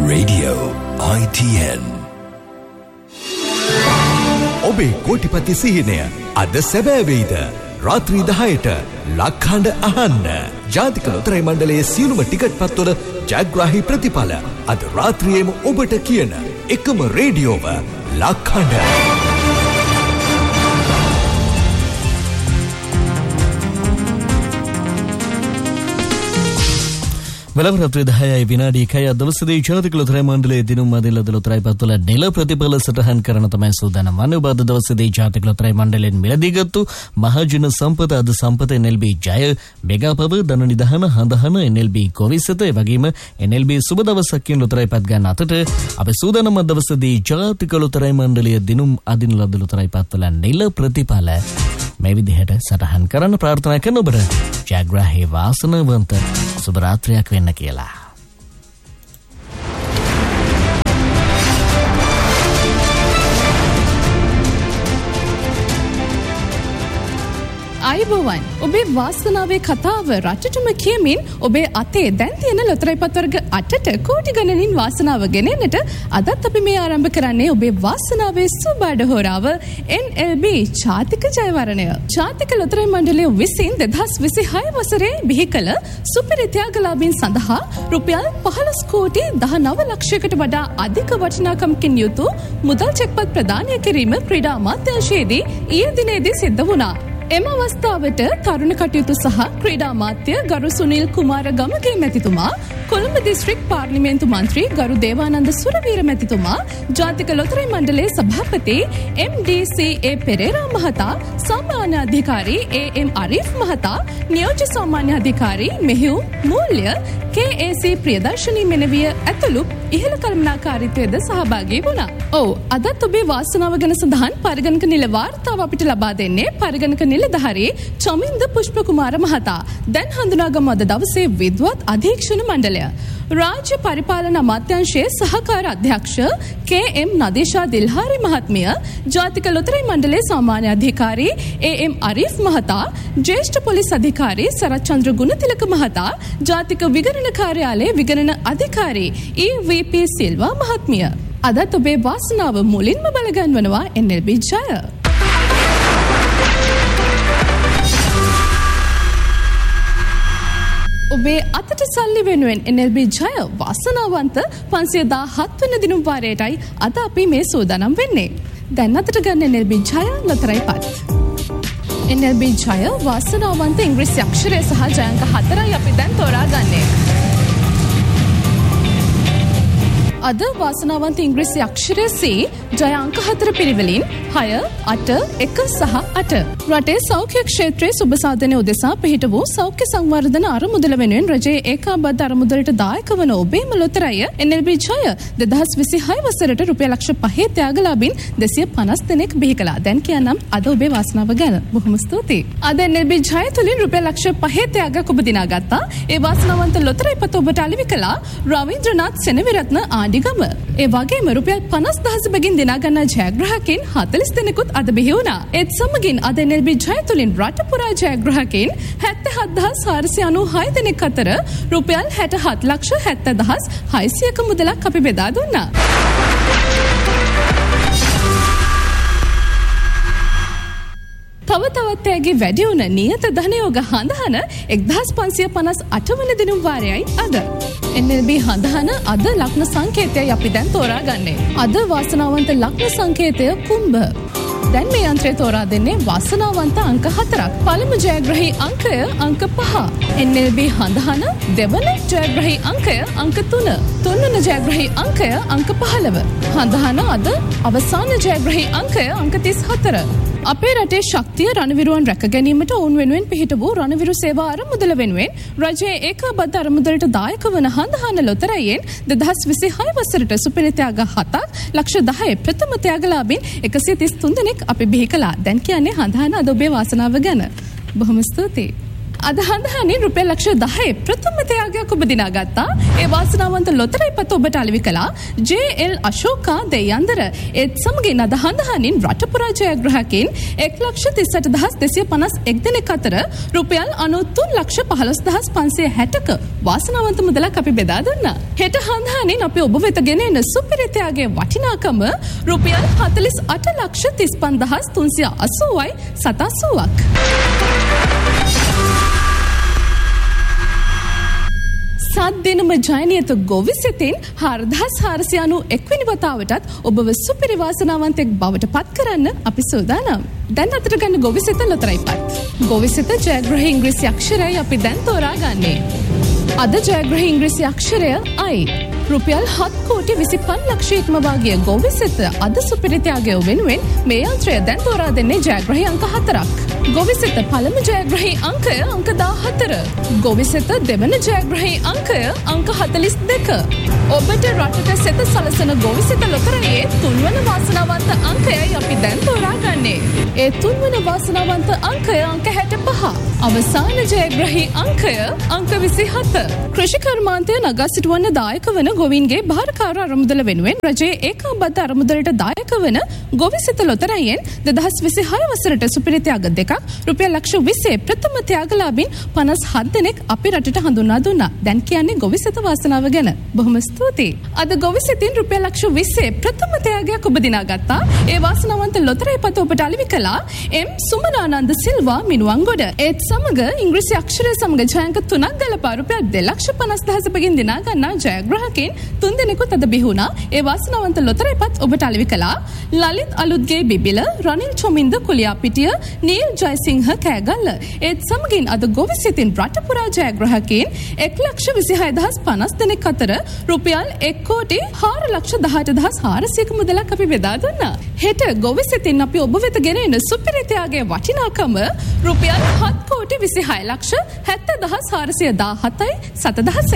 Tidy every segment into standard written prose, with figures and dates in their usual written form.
Radio ITN. ඔබේ කෝටිපති සිහිනය අද සැබෑ වේද? රාත්‍රී 10ට ලක්හඬ අහන්න. ජාතික ලොතරැයි මණ්ඩලයේ සියලුම ටිකට් පත්වල ජයග්‍රාහී ප්‍රතිඵල අද රාත්‍රියේම ඔබට කියන එකම රේඩියෝව ලක්හඬ. වෙලවරත්‍රේ 10යි විනාඩි 1යි දවසේදී ජාතික ලොතරැයි මණ්ඩලයේ දිනුම් අදින් ලොතරැයි පත්වල නිල ප්‍රතිඵල සටහන් කරන තමයි සූදානම් වන්නේ. ඔබ අද දවසේදී ජාතික ලොතරැයි මණ්ඩලයෙන් මිලදීගත්තු මහජන සම්පත අද සම්පත NLB ජය මෙගා පව ධන නිධාන හඳහන NLB ගොවිසත ඒ වගේම NLB සුබ දවසක් කියන ලොතරැයි පත් ගන්න අතට අපි සූදානම් අද දවසේදී ජාතික ලොතරැයි මණ්ඩලයේ දිනුම් අදින් ලොතරැයි පත්වල නිල ප්‍රතිඵල මේ විදිහට සටහන් කරන්න ප්‍රාර්ථනා කරන ඔබට ජයග්‍රාහී වාසනාවන්ත සුබ රාත්‍රියක් වෙන්න කියලා. අයිබෝවන් ඔබේ වාසනාවේ කතාව රටටම කියමින් ඔබේ අතේ දැන් තියෙන ලොතරැයි පත් වර්ග 8ට කෝටි ගණනින් වාසනාව ගෙනෙන්නට අදත් අපි මේ ආරම්භ කරන්නේ ඔබේ වාසනාවේ සුබඩ හොරාව NLB ජාතික ජයවරණය. ජාතික ලොතරැයි මණ්ඩලය විසින් 2026 වසරේ බිහි කළ සුපිරි ත්‍යාගලාභීන් සඳහා රුපියල් 15 කෝටි 19 ලක්ෂයකට වඩා අධික වටිනාකමකින් යුතු මුදල් චෙක්පත් ප්‍රදානය කිරීම ක්‍රීඩා අමාත්‍යාංශයේදී ඊයේ දිනේදී සිද්ධ වුණා. එම අවස්ථාවට තරුණ කටයුතු සහ ක්‍රීඩා අමාත්‍ය ගරු සුනිල් කුමාර ගමගේ මැතිතුමා, කොළඹ දිස්ත්‍රික් පාර්ලිමේන්තු මන්ත්‍රී ගරු දේවානන්ද සුරවීර මැතිතුමා, ජාතික ලොතරැයි මණ්ඩලයේ සභාපති MDCA පෙරේරා මහතා, සාමාන්‍ය අධිකාරී AM අරිෆ් මහතා, නියෝජ්‍ය සාමාන්‍ය අධිකාරී මෙහියුම් මූල්‍ය KAC ප්‍රියදර්ශනී මෙනවිය ඇතුළු ඉහළ කළමනාකාරීත්වයේද සහභාගී වුණා. අදත් ඔබේ වාසනාව ගැන සඳහන් පරිගණක නිල වාර්තාව අපිට ලබා දෙන්නේ පරිගණක නිලධාරී චමින්ද පුෂ්ප කුමාර මහතා. දැන් හඳුනාගමු අද දවසේ විද්වත් අධීක්ෂණ මණ්ඩලය. රාජ්‍ය පරිපාලන අමාත්‍යාංශයේ සහකාර අධ්‍යක්ෂ KM නදීෂා දිල්හාරි මහත්මිය, ජාතික ලොතරැයි මණ්ඩලයේ සාමාන්‍ය අධිකාරී AM අරිෆ් මහතා, ජ්‍යෙෂ්ඨ පොලිස් අධිකාරී සරච්චන්ද්‍ර ගුණතිලක මහතා, ජාතික විගණන කාර්යාලයේ විගණන අධිකාරී EVP සිල්වා මහත්මිය. අදත් ඔබේ වාසනාව මුලින්ම බලගන්වනවා NLB ජය. ඔබේ අතට සල්ලි වෙනුවෙන් NLB ජය වාසනාවන්ත 517 වෙනි දිනුම් වාරයටයි අද අපි මේ සූදානම් වෙන්නේ. දැන් අතට ගන්න NLB ජය ලොතරැයි පත්. NLB ජය වාසනාවන්ත ඉංග්‍රීසි අක්ෂරය සහ ජය අංක 4යි අපි දැන් තෝරාගන්නේ. අද වාසනාවන්ත ඉංග්‍රීසි අක්ෂරය C ජය අංක 4 පිරිවලින් 6, 8, 1 සහ 8. රටේ සෞඛ්‍ය ක්ෂේත්‍රයේ සුබ සාධනය උදෙසා පිහිට වූ සෞඛ්‍ය සංවර්ධන අරමුදල වෙනුවෙන් රජයේ ඒකාබද්ධ අරමුදලට දායක වන ඔබේම ලොතරැය NLB ජය 2026 වසරට රුපියල් ලක්ෂ 5 ත්‍යාගලාභීන් 250 දෙනෙක් බිහි කළා. දැන් කියන්නම් අද ඔබේ වාසනාව ගැන. බොහොම ස්තුතියි. අද NLB ජය තුලින් රුපියල් ලක්ෂ 5 ත්‍යාගයක් ඔබ දිනාගත්තා. ඒ වාසනාවන්ත ලොතරැයි පත ඔබට අලෙවි කළා රවීන්ද්‍රනාත් සෙනවිරත්න ආඩිගම. ඒ වගේම රුපියල් 50,000 බැගින් දිනා ගන්නා ජයග්‍රාහකයන් 40 දෙනෙකුත් අද බිහි වුණා. ඒත් සමගින් අද NLB ජය තුලින් රට පුරා ජයග්‍රාහකයන් 77,496 දෙනෙක් අතර රුපියල් 67,70,600ක මුදලක් අපි බෙදා දුන්නා. තව තවත් ඇගේ වැඩි වුණ නියත ධනයෝග හඳහන 1558 වන දිනුම් වාරයයි අද. NLB හඳහන අද ලග්න සංකේතයයි අපි දැන් තෝරාගන්නේ. අද වාසනාවන්ත ලග්න සංකේතය කුම්භ. දැන් මේ යන්ත්‍රය තෝරා දෙන්නේ වාසනාවන්ත අංක 4ක්. පළමු ජයග්‍රහී අංකය අංක 5. NLB හඳහන දෙවන ජයග්‍රහී අංකය අංක 3. තුන්වන ජයග්‍රහී අංකය අංක 15. හඳහන අද අවසාන ජයග්‍රහී අංකය අංක 34. අපේ රටේ ශක්තිය රණවිරුවන් රැක ගැනීමට ඔවුන් වෙනුවෙන් පිහිට වූ රණවිරු සේවා අරමුදල වෙනුවෙන් රජයේ ඒකාබද්ධ අරමුදලට දායක වන හඳහන ලොතරැයියෙන් 2026 වසරට සුපිරි ත්‍යාග 7ක් ලක්ෂ 10 ප්‍රථම ත්‍යාගලාභීන් 133 දෙනෙක් අපි බිහි කළා. දැන් කියන්නේ හඳහන අද ඔබේ වාසනාව ගැන. බොහොම ස්තුතියි. අද හඳහනින් රුපියල් ලක්ෂ 10 ප්‍රථම තෑගයක් ඔබ දිනාගත්තා. ඒ වාසනාවන්ත ලොතරැයි පත ඔබට අලෙවි කළා ජේ.එල්. අශෝකා දෙයන්දර. ඒත් සමගින් අද හඳහනින් රට පුරා ජයග්‍රාහකයින් 1,38,251 දෙනෙක් අතර රුපියල් 93,15,560ක වාසනාවන්ත මුදලක් අපි බෙදා දුන්නා. හෙට හඳහනින් අපි ඔබ වෙත ගෙන එන සුපිරි තෑගයේ වටිනාකම රුපියල් 48,35,380යි 87ක්. සත් දිනම ජයනියත ගොවිසෙතින් 4,491 වෙනි වතාවටත් ඔබව සුපිරි වාසනාවන්තයෙක් බවට පත් කරන්න අපි සූදානම්. දැන් අතට ගන්න ගොවිසෙත ලොතරැයිපත්. ගොවිසෙත ජයග්‍රහී ඉංග්‍රීසි අක්ෂරයයි අපි දැන් තෝරා ගන්නේ. අද ජයග්‍රහී ඉංග්‍රීසි අක්ෂරය I. රුපියල් 7,25,00,000 ඉක්මවාගිය ගොවිසෙත අද සුපිරි ත්‍යාගය වෙනුවෙන් මේ යන්ත්‍රය දැන් තෝරා දෙන්නේ ජයග්‍රහී අංක 4ක්. ගොවිසෙත පළමු ජයග්‍රහී අංකය අංක 14. ගොවිසෙත දෙවන ජයග්‍රහී අංකය අංක 42. ඔබට රටට සෙත සලසන ගොවිසෙත ලොතරැයේ තුන්වන වාසනාවන්ත අංකයයි අපි දැන් තෝරා ගන්නේ. ඒ තුන්වන වාසනාවන්ත අංකය අංක 65. අවසාන ජයග්‍රහී අංකය අංක 27. කෘෂි කර්මාන්තය නගා සිටුවන්න දායක වන ගොවීන්ගේ භාරකාර අරමුදල වෙනුවෙන් රජයේ ඒකාබද්ධ අරමුදලට දායක වන ගොවිසෙත ලොතරැයෙන් 2026 වසරට සුපිරි ත්‍යාග දෙකක් රුපියල් ලක්ෂ 20 ප්‍රථම ත්‍යාගලාභීන් 57 දෙනෙක් අපි රටට හඳුන්වා දුන්නා. දැන් කියන්නේ ගොවිසෙත වාසනාව ගැන. බොහොම ස්තුතියි. අද ගොවිසෙතින් රුපියල් ලක්ෂ 20 ප්‍රථම ත්‍යාගයක් ඔබ දිනාගත්තා. ඒ වාසනාවන්ත ලොතරැයි පත ඔබට අලෙවි කළා එම්. සුමනානන්ද සිල්වා මිනුවන්ගොඩ. ඒත් සමග ඉංග්‍රීසි අක්ෂරය සමග ජයංක 3ක් ගලපා රුපියල් 2,50,000 බැගින් දිනා ගන්නා ජයග්‍රාහකයින් 3 දෙනෙකුත් අද බිහුණා. ඒ වාසනාවන්ත ලොතරැයි පත් ඔබට අලෙවි කළා ලලිත් අලුත්ගේ බිබිල, රනිල් චොමින්ද කුලියාපිටිය, නීල් ජයසිංහ කෑගල්ල. ඒත් සමගින් අද ගොවිසෙතින් රට පුරා ජයග්‍රාහකයින් 1,26,050 දෙනෙක් අතර රුපියල් 1,04,18,400ක මුදලක් අපි බෙදා දුන්නා. හෙට ගොවිසෙතින් අපි ඔබ වෙත ගෙන එන සුපිරි ත්‍යාගයේ වටිනාකම රුපියල් 7,26,70,417යි 7,000ක්.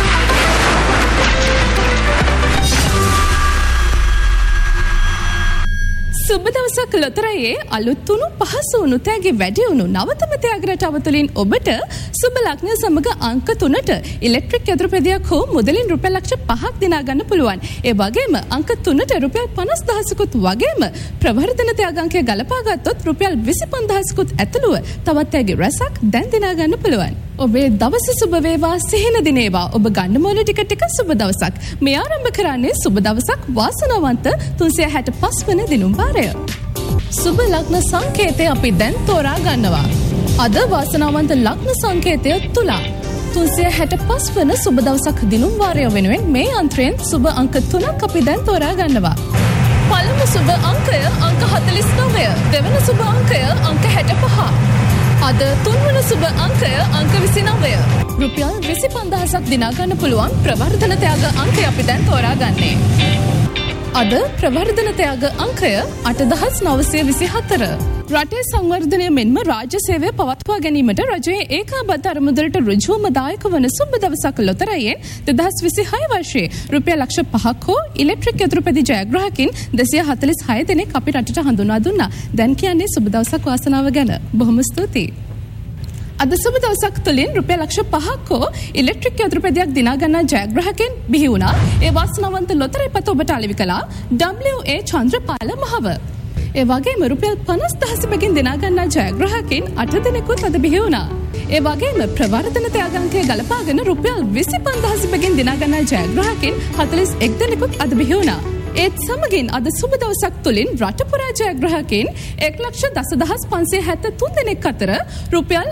සුබ දවසක් ලොතරැයේ අලුත් වුණු පහසු වුණු තෑගි වැඩි වුණු නවතම ත්‍යාග රටාව තුළින් ඔබට සුබ ලග්න සමග අංක 3ට ඉලෙක්ට්‍රික් යතුරුපැදියක් හෝ මුදලින් රුපියල් ලක්ෂ 5ක් දිනා ගන්න පුළුවන්. ඒ වගේම අංක 3ට රුපියල් 50,000කුත් වගේම ප්‍රවර්ධන ත්‍යාගාංකය ගලපා ගත්තොත් රුපියල් 25,000කුත් ඇතුළුව තවත් තෑගි රැසක් දැන් දිනා ගන්න පුළුවන්. ඔබේ දවස සුබ වේවා, සිහින දිනේවා. ඔබ ගන්න මොන ටිකට් එක සුබ දවසක්. මේ ආරම්භ කරන්නේ සුබ දවසක් වාසනාවන්ත 365 වන දිනුම් වාරය. සුබ ලග්න සංකේතය අපි දැන් තෝරා ගන්නවා. අද වාසනාවන්ත ලග්න සංකේතය තුලා 365 වන සුබ දවසක් දිනුම් වාරය වෙනුවෙන් මේ යන්ත්‍රයෙන් සුබ අංක 3ක් අපි දැන් තෝරා ගන්නවා. පළමු සුබ අංකය අංක 49. දෙවන සුබ අංකය අංක 65. අද තුන්වන සුබ අංකය අංක 29. රුපියල් 25,000ක් දිනා ගන්න පුළුවන් ප්‍රවර්ධන ත්‍යාග අංකය අපි දැන් තෝරා ගන්නේ. අද ප්‍රවර්ධන ත්‍යාග අංකය 8,924. රටේ සංවර්ධනය මෙන්ම රාජ්‍ය සේවය පවත්වා ගැනීමට රජයේ ඒකාබද්ධ අරමුදලට ඍජුවම දායක වන සුබ දවසක් ලොතරැයෙන් 2026 වර්ෂයේ රුපියල් ලක්ෂ 5ක් හෝ ඉලෙක්ට්‍රික් යතුරුපැදි ජයග්‍රාහකයින් 246 දෙනෙක් අපි රටට හඳුන්වා දුන්නා. දැන් කියන්නේ සුබ දවසක් වාසනාව ගැන. බොහොම ස්තුතියි. අද සුබ දවසක් තුළින් රුපියල් ලක්ෂ 5ක් හෝ ඉලෙක්ට්‍රික් යතුරුපැදියක් දිනා ගන්නා ජයග්‍රාහකයන් බිහි වුණා. ඒ වාසනාවන්ත ලොතරැයි පත ඔබට අලෙවි කළා W.A. චන්ද්‍රපාල මහව. ඒ වගේම රුපියල් 50,000 බැගින් දිනා ගන්නා ජයග්‍රාහකයන් 8 දෙනෙකුත් අද බිහි වුණා. ඒ වගේම ප්‍රවර්ධන ත්‍යාගාංකය ගලපාගෙන රුපියල් 25,000 බැගින් දිනා ගන්නා ජයග්‍රාහකයන් 41 දෙනෙකුත් අද බිහි වුණා. ඒත් සමගින් අද සුබ දවසක් තුළින් රට පුරා ජයග්‍රාහකයන් 1,10,573 දෙනෙක් අතර රුපියල්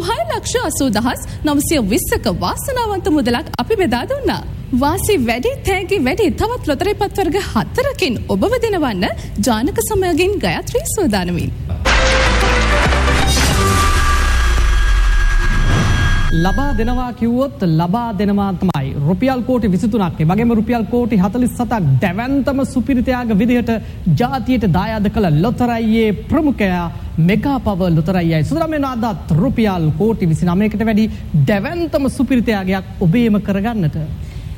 96,80,920ක වාසනාවන්ත මුදලක් අපි බෙදා දුන්නා. වාසි වැඩි, තෑගි වැඩි තවත් ලොතරැයි පත් වර්ග 4කින් ඔබව දිනවන්න ජානක සමයකින් ගයත්‍රී සූදානමින්. ලබා දෙනවා කිව්වොත් ලබා දෙනවා තමයි. රුපියල් කෝටි 23ක් වගේම රුපියල් කෝටි 47ක් දැවැන්තම සුපිරි ත්‍යාග විදිහට ජාතියට දායාද කළ ලොතරැයියේ ප්‍රමුඛයා මෙගා පවර් ලොතරැයියයි සුදරමෙන් අදත් රුපියල් කෝටි 29කට වැඩි දැවැන්තම සුපිරි ත්‍යාගයක් ඔබේම කරගන්නට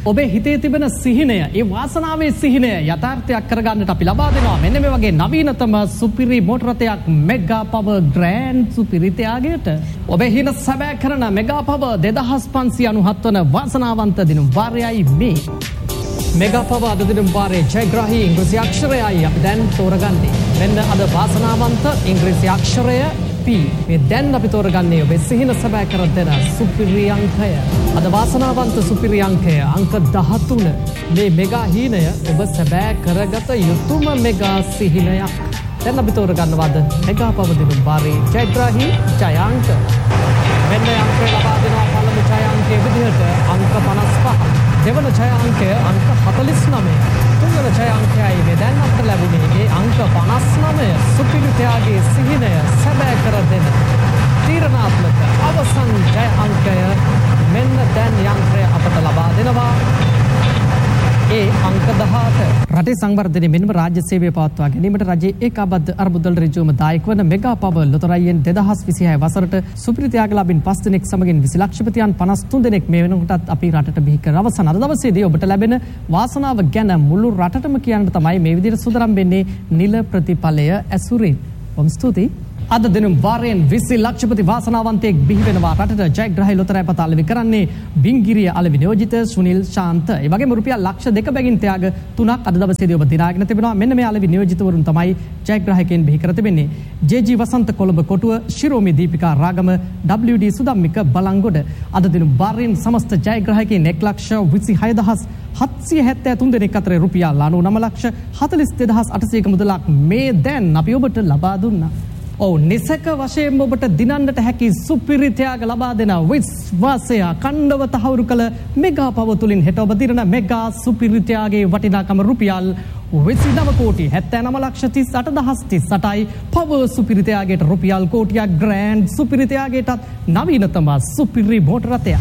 ඔබේ හිතේ තිබෙන සිහිනය, ඒ වාසනාවේ සිහිනය යථාර්ථයක් කරගන්නට අපි ලබා දෙනවා. මෙන්න මේ වගේ නවීනතම සුපිරි මෝටර රථයක් මෙගා පවර් ග්‍රෑන්ඩ් සුපිරි ත්‍යාගයට. ඔබේ හින සැබෑ කරන මෙගා පවර් 2597 වන වාසනාවන්ත දිනුම් වාරයයි මේ. මෙගා පවර් අද දිනුම් වාරයේ ජයග්‍රාහී ඉංග්‍රීසි අක්ෂරයයි අපි දැන් තෝරගන්නේ. මෙන්න අද වාසනාවන්ත ඉංග්‍රීසි අක්ෂරය මේ දැන් අපි තෝරගන්නේ ඔබේ සිහින සැබෑ කර දෙන සුපිරි අංකය. අද වාසනාවන්ත සුපිරි අංකය අංක 13. මේ මෙගා හීනය ඔබ සැබෑ කරගත යුතුම මෙගා සිහිනයක්. දැන් අපි තෝරගන්නවාද මෙගා පවර් දිනුම් වාරයේ ජයග්‍රාහී ජය අංක. මෙන්න අංකය ලබා දෙනවා පළමු ජය අංකයේ විදිහට අංක 55. දෙවන ජය අංකය අංක 49. තුන්වන ජය අංකයයි මේ දැන් අපට ලැබුණේ ඒ අංක 59. සුපිරි ත්‍යාගයේ සිහිනය සැබෑ කර දෙන තීරණාත්මක අවසන් ජය අංකය මෙන්න දැන් යන්ත්‍රය අපට ලබා දෙනවා. ඒ අංක 18. රටේ සංවර්ධනය මෙන්ම රාජ්‍ය සේවය පවත්වා ගැනීමට රජයේ ඒකාබද්ධ අරමුදල් ඍජුවම දායක වන මෙගා පවර් ලොතරැයියෙන් 2026 වසරට සුපිරි ත්‍යාගලාභීන් 5 දෙනෙක් සමගින් 20 ලක්ෂපතියන් 53 දෙනෙක් මේ වෙනකොටත් අපි රටට බිහි කර අවසන් අද දවසේදී ඔබට ලැබෙන වාසනාව ගැන මුළු රටටම කියන්න තමයි මේ විදිහට සුදරම් වෙන්නේ නිල ප්‍රතිඵලය ඇසුරින්. බොහොම ස්තුතියි. අද දිනුම් වාරයෙන් 20 ලක්ෂපති වාසනාවන්තයෙක් බිහි වෙනවා. රටට ජයග්‍රාහී ලොතරැයි පත අලෙවි කරන්නේ බිංගිරිය අලෙවි නියෝජිත සුනිල් ශාන්ත. ඒ වගේම රුපියල් ලක්ෂ 2 බැගින් ත්‍යාග 3ක් අද දවසේදී ඔබ දිනාගෙන තිබෙනවා. මෙන්න මේ අලෙවි නියෝජිතවරුන් තමයි ජයග්‍රාහකයන් බිහි කර තිබෙන්නේ. ජේ.ජී. වසන්ත කොළඹ කොටුව, ශිරෝමි දීපිකා රාගම, WD සුදම්මික බලංගොඩ. අද දිනුම් වාරයෙන් සමස්ත ජයග්‍රාහකයන් 1,26,773 දෙනෙක් අතර රුපියල් 99,42,800ක මුදලක් මේ දැන් අපි ඔබට ලබා දුන්නා. නිසක වශයෙන් ඔබට දිනන්නට හැකි සුපිරි ත්‍යාග ලබා දෙන විශ්වාසය කණ්ඩව තහවුරු කළ මෙගා පවර් තුලින් හෙට ඔබ දිනන මෙගා සුපිරි ත්‍යාගයේ වටිනාකම රුපියල් 29,78,38,38යි. පවර් සුපිරි ත්‍යාගයට රුපියල් කෝටියක්, ග්‍රෑන්ඩ් සුපිරි ත්‍යාගයටත් නවීනතම සුපිරි මෝටර රථයක්.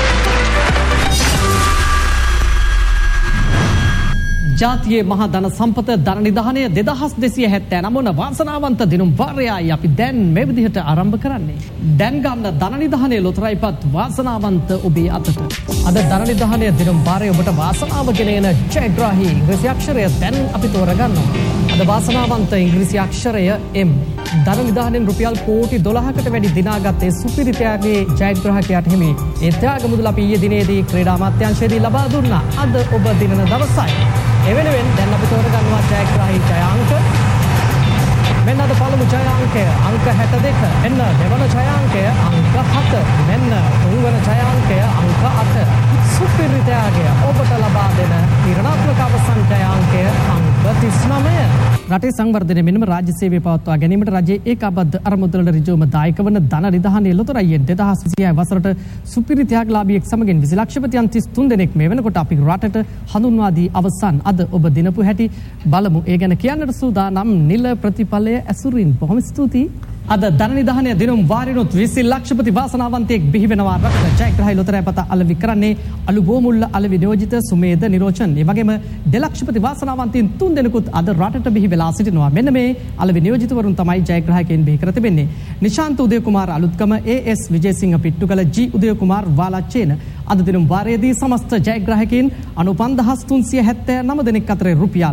ජාතියේ මහා ධන සම්පත ධන නිධානය 2279 වන වාසනාවන්ත දිනුම් වාරයයි අපි දැන් මේ විදිහට ආරම්භ කරන්නේ. දැන් ගන්න ධන නිධානය ලොතරැයිපත් වාසනාවන්ත ඔබේ අතට. අද ධන නිධානය දිනුම් වාරය ඔබට වාසනාව ගෙන එන ජයග්‍රාහී ඉංග්‍රීසි අක්ෂරය දැන් අපි තෝරගන්නවා. අද වාසනාවන්ත ඉංග්‍රීසි අක්ෂරය M. ධන නිධානයෙන් රුපියල් කෝටි 12කට වැඩි දිනාගත්තේ සුපිරි ත්‍යාගයේ ජයග්‍රාහකයාට හිමි. ඒ ත්‍යාග මුදල අපි ඊයේ දිනේදී ක්‍රීඩා අමාත්‍යාංශයේදී ලබා දුන්නා. අද ඔබ දිනන දවසයි. එවෙනුවෙන් දැන් අපි තෝරගන්නවා ජයග්‍රාහී ජය අංක. මෙන්න අද පළමු ජය අංකය අංක 62. මෙන්න දෙවන ජය අංකය අංක 7. මෙන්න තුන්වන ජය අංකය අංක 8. සුපිරි ත්‍යාගය ඔබට ලබා දෙන තීරණාත්මක අවසන් ජය අංකය අංක 39. රටේ සංවර්ධනය මෙන්ම රාජ්‍ය සේවය පවත්වා ගැනීමට රජයේ ඒකාබද්ධ අරමුදල ඍජුවම දායක වන ධන නිධානයේ ලොතරැයියෙන් 2026 වසරට සුපිරි ත්‍යාගලාභියෙක් සමගින් 20 ලක්ෂපතියන් 33 දෙනෙක් මේ වෙනකොට අපි රටට හඳුන්වා දී අවසන්. අද ඔබ දිනපු හැටි බලමු. ඒ ගැන කියන්නට සූදානම් නිල ප්‍රතිඵලය ඇසුරින්. බොහොම ස්තුතියි. අද ධන නිධානය දිනුම් වාරිනුත් 20 ලක්ෂපති වාසනාවන්තයෙක් බිහි වෙනවා. රටට ජයග්‍රාහී ලොතරැයි පත අලෙවි කරන්නේ අලුබෝමුල්ල අලෙවි නියෝජිත සුමේද නිරෝචන්. ඒ වගේම 2 ලක්ෂපති වාසනාවන්තයින් 3 දෙනෙකුත් අද රටට බිහි වෙලා සිටිනවා. මෙන්න මේ අලෙවි නියෝජිතවරුන් තමයි ජයග්‍රාහකයන් බිහි කර තිබෙන්නේ. Nishantha උදයකුමාර අලුත්කම, AS Wijesinghe පිට්ටුකල, G උදයකුමාර වාලච්චේන. අද දිනුම් වාරයේදී සමස්ත ජයග්‍රාහකයන් 95,379 දෙනෙක් අතර රුපියල්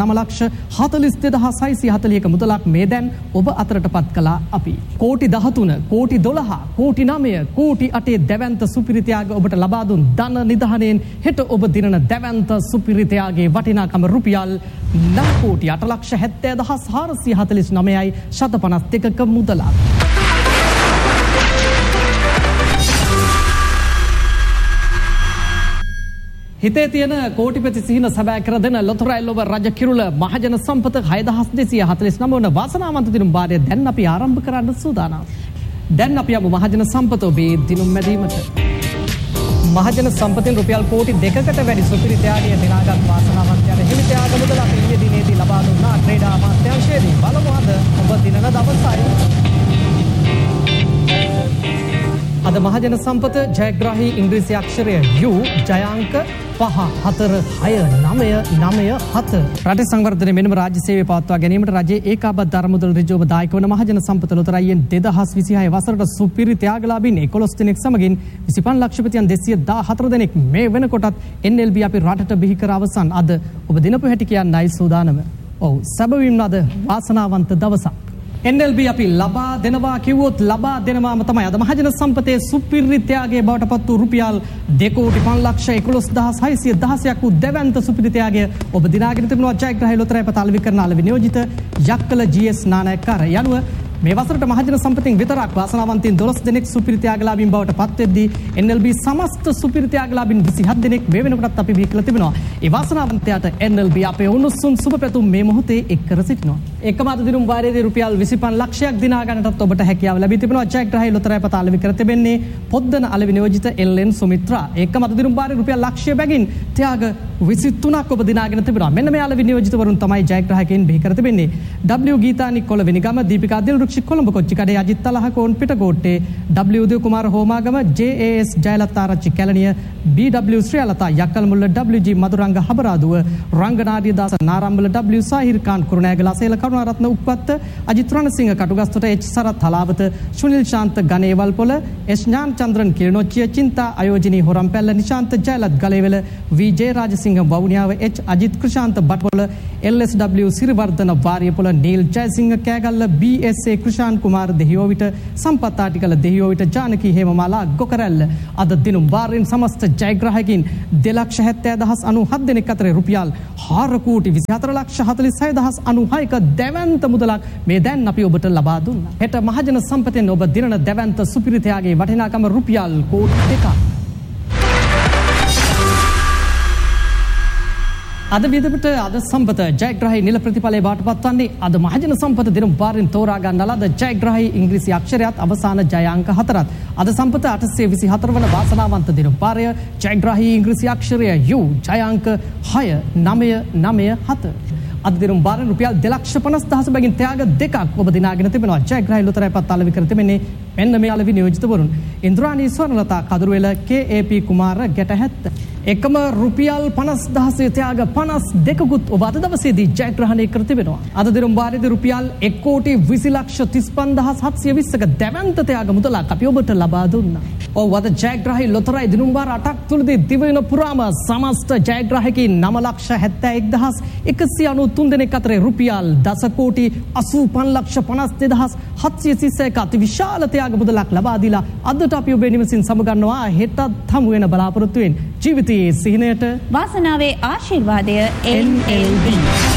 79,42,640ක මුදලක් මේ දැන් ඔබ අතරටපත් කළා අපි. කෝටි 13, කෝටි 12, කෝටි 9, කෝටි 8 දැවැන්ත සුපිරි ත්‍යාග ඔබට ලබා දුන් ධන නිධානයෙන් හෙට ඔබ දිනන දැවැන්ත සුපිරි ත්‍යාගයේ වටිනාකම රුපියල් 9,70,74,449යි 152ක මුදලක්. හිතේ තියෙන කෝටිපති සිහින සැබෑ කර දෙන ලොතරැයි ලොව රජ කිරුළ මහජන සම්පත 6,249 වන වාසනාවන්ත දිනුම් වාරය දැන් අපි ආරම්භ කරන්න සූදානම්. දැන් අපි යමු මහජන සම්පත ඔබේ දිනුම් මැදීමට. මහජන සම්පතින් රුපියල් කෝටි 2කට වැඩි සුපිරි ත්‍යාගය දිනාගත් වාසනාවන්තයාට හිමි ත්‍යාග මුදල අපි ඊයේ දිනේදී ලබා දුන්නා ක්‍රීඩා අමාත්‍යාංශයේදී. බලමු අද ඔබ දිනන දවසයි. අද මහජන සම්පත ජයග්‍රාහී ඉංග්‍රීසි අක්ෂරය U ජය අංක 5-4-6-9-9-7 රටේ සංවර්ධනය මෙන්ම රාජ්‍ය සේවය පවත්වා ගැනීමට රජයේ ඒකාබද්ධ අරමුදල් ඍජුවම දායක වන මහජන සම්පත ලොතරැයියෙන් 2026 වසරට සුපිරි ත්‍යාගලාභීන් 11 දෙනෙක් සමගින් 25 ලක්ෂපතියන් 214 දෙනෙක් මේ වෙනකොටත් NLB අපි රටට බිහි කර අවසන් අද ඔබ දිනපු හැටි කියන්නයි සූදානම. ඔව් සැබවින්ම අද වාසනාවන්ත දවසක්. NLB අපි ලබා දෙනවා කිව්වොත් ලබා දෙනවාම තමයි. අද මහජන සම්පතේ සුපිරි ත්‍යාගයේ බවට පත් වූ රුපියල් 2,5,11,616ක් වූ දෙවන්ත සුපිරි ත්‍යාගය ඔබ දිනාගෙන තිබෙනවා ජයග්‍රහී ලොතරැයි පත අලෙවි කරන අලෙවි නියෝජිත යක්කල GS නානායක්කාර යනුව මේ වසරට මහජන සම්පතෙන් විතරක් වාසනාවන්තයින් 12 දෙනෙක් සුපිරි ත්‍යාගලාභීන් බවට පත් වෙද්දී NLB සමස්ත සුපිරි ත්‍යාගලාභීන් 27 දෙනෙක් මේ වෙනකොටත් අපි බිහි කරලා තිබෙනවා. ඒ වාසනාවන්තයාට NLB අපේ උණුසුම් සුබ පැතුම් මේ මොහොතේ එක් කර සිටිනවා. එකම අද දිනුම් වාරයේදී රුපියල් 25 ලක්ෂයක් දිනා ගන්නටත් ඔබට හැකියාව ලැබී තිබෙනවා. ජයග්‍රහී ලොතරැයි පත අලෙවි කර තිබෙන්නේ පොද්දන අලෙවි නියෝජිත LN සුමිත්‍රා. එකම අද දිනුම් වාරයේ රුපියල් ලක්ෂය බැගින් ත්‍යාග 23ක් ඔබ දිනාගෙන තිබෙනවා. මෙන්න මේ අලෙවි නියෝජිතවරුන් තමයි ජයග්‍රහකයන් බිහි කර තිබෙන්නේ. W ගීතානි කොළවෙනිගම දීපිකා දිල්රුක්ෂි කොළඹ කොච්චිකඩේ අජිත් තලහකෝන් පිටකොට්ටේ W උදය කුමාර හෝමාගම JAS ජයලත්තාරච්චි කැලණිය BW ශ්‍රියලතා යක්කල් මුල්ල WG මදුරංග හබරාදුව රංගනාඩිය දාස නාරම්බල W සාහිර් ખાન කුරුණෑගල අසේල කරුණාරත්න උප්පත්ත අජිත් රණසිංහ කටුගස්තොට H සරත් හලාවත සුනිල් ශාන්ත ගණේවල් පොළ S ඥාන චන්ද්‍රන් කිරණොච්චිය චින්තා අයෝජනී හොරම්පැල්ල Nishantha Jayalath ගලේවල VJ Rajasinghe Vavuniya H Ajith Krishantha බට්වල LSW Siriwardena Wariyapola Neil Jayasinghe Kegalle BSA Krishan කුමාර දෙහියෝවිට සම්පත් ආටිකල දෙහියෝවිට ජානකී හේමමාලා ගොකරැල්ල අද දිනුම් වාරයෙන් සමස්ත ජයග්‍රාහකයින් 2,70,97 දෙනෙක් අතර රුපියල් 4,24,46,96ක දැවැන්ත මුදලක් මේ දැන් අපි ඔබට ලබා දුන්නා. හෙට මහජන සම්පතෙන් ඔබ දිනන දැවැන්ත සුපිරි ත්‍යාගයේ වටිනාකම රුපියල් කෝටි 2ක්. අද විදිහට අද සම්පත ජයග්‍රහී නිල ප්‍රතිඵලයේ බවට පත්වන්නේ අද මහජන සම්පත දිනුම් වාරයෙන් තෝරා ගන්න ලද ජයග්‍රහී ඉංග්‍රීසි අක්ෂරයත් අවසාන ජය අංක 4ත් අද සම්පත 824 වන වාසනාවන්ත දිනුම් වාරය ජයග්‍රහී ඉංග්‍රීසි අක්ෂරය U ජය අංක 6997 අද දිනුම් වාරයෙන් රුපියල් 2,50,000 බැගින් ත්‍යාග දෙකක් ඔබ දිනාගෙන තිබෙනවා. ජයග්‍රහී ලොතරැයි පත් අලෙවි කර තිබෙන්නේ මෙන්න මේ අලෙවි නියෝජිතවරුන් ඉන්ද්‍රාණී ස්වර්ණලතා කදුරුවෙල KAP කුමාර ගැටහැත්ත එකම රුපියල් 50,000 ත්‍යාග 52කුත් ඔබ අද දවසේදී ජයග්‍රහණය කර තිබෙනවා. අද දිනුම් වාරයේදී රුපියල් 1,20,35,720ක දැවැන්ත ත්‍යාග මුදලක් අපි ඔබට ලබා දුන්නා. ඔව් අද ජයග්‍රහී ලොතරැයි දිනුම් වාර 8ක් තුලදී දිවයින පුරාම සමස්ත ජයග්‍රාහකයින් 9,71,193 දෙනෙක් අතර රුපියල් 10,55,52,731ක අති විශාල ත්‍යාග මුදලක් ලබා දීලා අදට අපි ඔබේ නිවසින් සමුගන්නවා. හෙටත් හමු වෙන බලාපොරොත්තු වෙන ජීවිතයේ සිහිනයට වාසනාවේ ආශිර්වාදය NLB